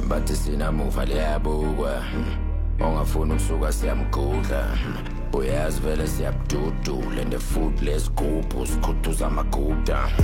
bathi sinamuva liyabukwa ongafuna ukusuka siyamgudla uyazi vele siyabududula and the food lesigubhu sikhuduza amaguda